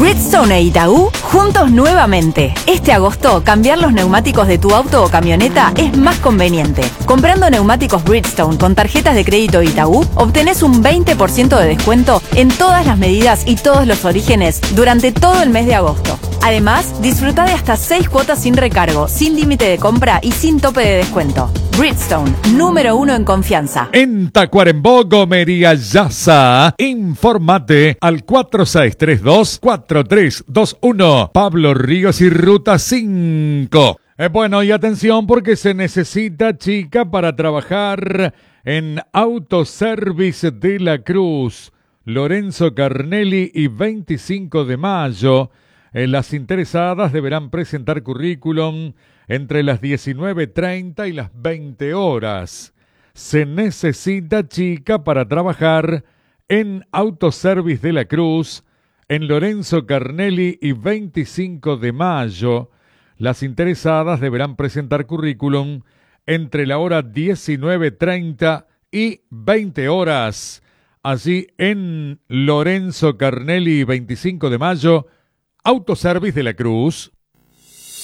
Bridgestone e Itaú, juntos nuevamente. Este agosto, cambiar los neumáticos de tu auto o camioneta es más conveniente. Comprando neumáticos Bridgestone con tarjetas de crédito Itaú, obtenés un 20% de descuento en todas las medidas y todos los orígenes durante todo el mes de agosto. Además, disfruta de hasta 6 cuotas sin recargo, sin límite de compra y sin tope de descuento. Bridgestone, número 1 en confianza. En Tacuarembó, Gomería Yasa. Informate al 4632-4321. Pablo Ríos y Ruta 5. Bueno, y atención porque se necesita chica para trabajar en Autoservice de la Cruz. Lorenzo Carnelli y 25 de mayo. Las interesadas deberán presentar currículum entre las 19:30 y las 20 horas. Se necesita chica para trabajar en Autoservice de la Cruz, en Lorenzo Carnelli y 25 de mayo. Las interesadas deberán presentar currículum entre la hora 19:30 y 20 horas. Allí en Lorenzo Carnelli y 25 de mayo, Autoservice de la Cruz.